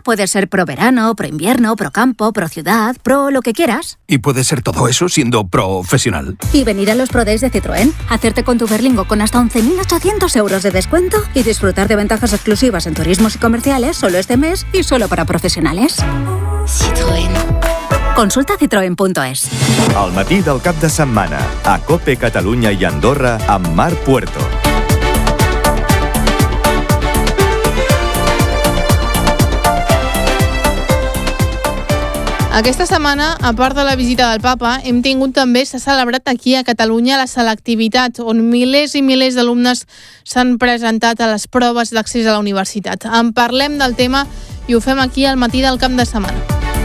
Puede ser pro verano, pro invierno, pro campo, pro ciudad, pro lo que quieras. ¿Y puede ser todo eso siendo profesional? Y venir a los Pro Days de Citroën, hacerte con tu Berlingo con hasta 11.800 euros de descuento y disfrutar de ventajas exclusivas en turismos y comerciales solo este mes y solo para profesionales. Citroën. Consulta citroen.es. Al matí del cap de setmana, a COPE Catalunya i Andorra, amb Marc Puerto. Aquesta setmana, a part de la visita del papa, hem tingut també, s'ha celebrat aquí a Catalunya la selectivitat, on milers i milers d'alumnes s'han presentat a les proves d'accés a la universitat. En parlem del tema i ho fem aquí al matí del cap de setmana.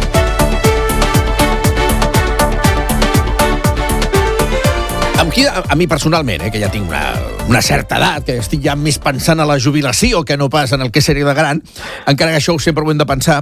A mi personalment, que ja tinc una certa edat, que estic ja més pensant a la jubilació que no pas en el que seria de gran, encara que això sempre ho hem de pensar,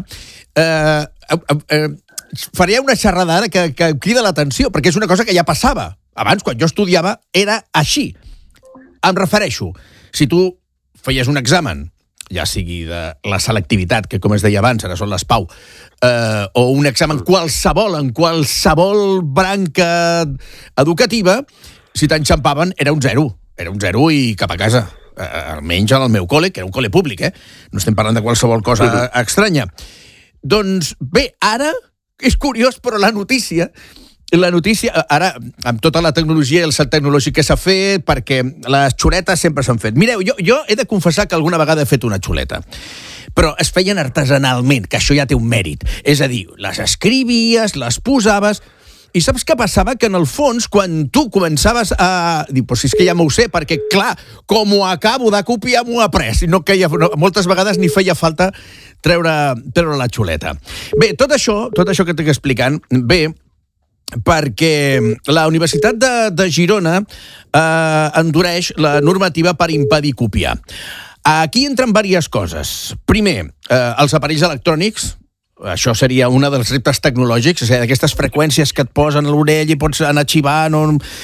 faria una xerrada ara que crida l'atenció, perquè és una cosa que ja passava. Abans, quan jo estudiava, era així. Em refereixo, si tu feies un examen, ja sigui de la selectivitat, que com es deia abans, ara són les PAU, o un examen en qualsevol branca educativa, si t'enxampaven era un 0. Era un 0 i cap a casa. Almenys al meu col·le, que era un col·le públic, no estem parlant de qualsevol cosa estranya. Doncs bé, ara és curiós, però la notícia, ara, amb tota la tecnologia i el salt tecnològic que s'ha fet, perquè les xuletes sempre s'han fet. Mireu, jo he de confessar que alguna vegada he fet una xuleta, però es feien artesanalment, que això ja té un mèrit. És a dir, les escrivies, les posaves, i saps què passava? Que en el fons, quan tu començaves a dir, si és que ja m'ho sé, perquè clar, com ho acabo de copiar, m'ho he après, moltes vegades ni feia falta treure la xuleta. Bé, tot això que estic explicant, bé, perquè la Universitat de Girona endureix la normativa per impedir copiar. Aquí entren diverses coses. Primer, els aparells electrònics. Això seria un dels reptes tecnològics, és a dir, aquestes freqüències que et posen a l'orella i pots anar xivant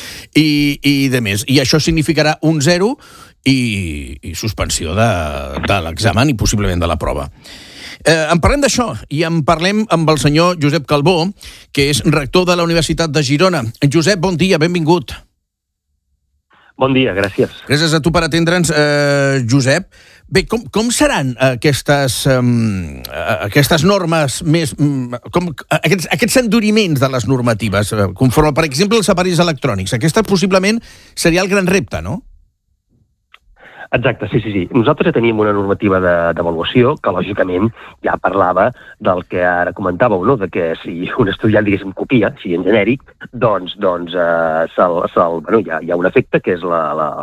i de més. I això significarà un 0 i suspensió de l'examen i possiblement de la prova. En parlem d'això i en parlem amb el senyor Josep Calbó, que és rector de la Universitat de Girona. Josep, bon dia, benvingut. Bon dia, gràcies. Gràcies a tu per atendre'ns, Josep. Bé, com seran aquestes normes més... aquests enduriments de les normatives, conforme, per exemple, els aparells electrònics? Aquesta possiblement seria el gran repte, no? Exacte, sí. Nosaltres ja teníem una normativa d'avaluació que, lògicament, ja parlava del que ara comentàveu, no? De que si un estudiant, diguéssim, copia, si en genèric, doncs hi ha un efecte, que és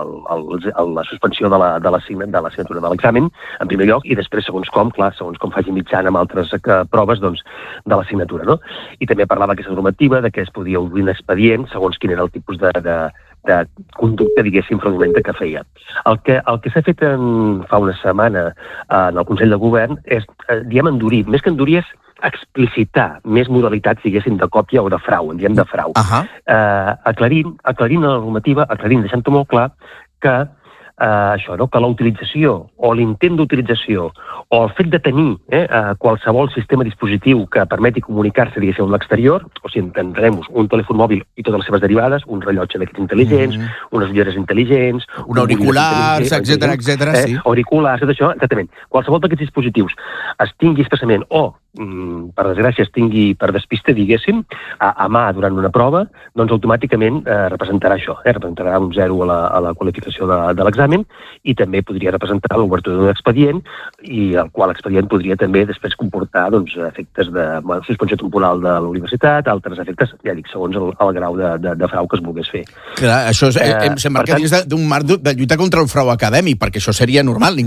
la suspensió de l'assignatura de l'examen, en primer lloc, i després, segons com faci mitjana amb altres proves, doncs, de l'assignatura, no? I també parlava aquesta normativa de que es podia obrir un expedient segons quin era el tipus de conducta, diguéssim, fraudulenta que feia. El que s'ha fet fa una setmana en el Consell de Govern és, diem, endurir. Més que endurir és explicitar més modalitats, diguéssim, de còpia o de frau, en diem de frau. Aclarint la normativa, deixant-ho molt clar que això, no? Que la utilització o l'intent d'utilització o el fet de tenir qualsevol sistema dispositiu que permeti comunicar-se, diguéssim, amb l'exterior, o sigui, entendrem-nos, un telèfon mòbil i totes les seves derivades, un rellotge d'aquests intel·ligents, unes ulleres intel·ligents... Un auriculars, etcètera, sí. Auriculars, tot això, exactament. Qualsevol d'aquests dispositius es tingui expressament o, per desgràcia, es tingui per despiste, diguéssim, a mà durant una prova, doncs automàticament representarà això, representarà un 0 a la qualificació de l'examen i també podria representar l'obertura d'un expedient i el qual expedient podria també després comportar efectes de suspensió temporal de la universitat, altres efectes, ja dic, segons el grau de frau que es volgués fer. Clar, això s'emmarca dins d'un marc de lluita contra el frau acadèmic, perquè això seria normal.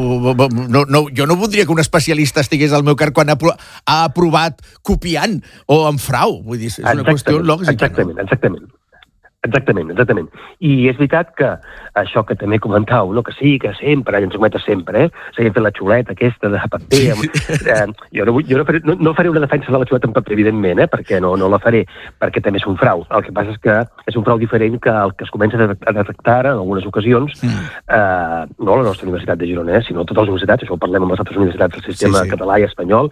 Jo no voldria que un especialista estigués al meu càrrec quan ha aprovat copiant o amb frau. Vull dir, és una qüestió lògica. Exactament. I és veritat que això que també comentàveu, no? Que sí, que sempre, ens cometes sempre, seguim fent la xuleta aquesta de paper. Jo no faré una defensa de la xuleta en paper, evidentment, perquè no la faré, perquè també és un frau. El que passa és que és un frau diferent que el que es comença a detectar en algunes ocasions, no a la nostra Universitat de Girona, sinó a totes les universitats, això ho parlem amb les altres universitats del sistema català i espanyol,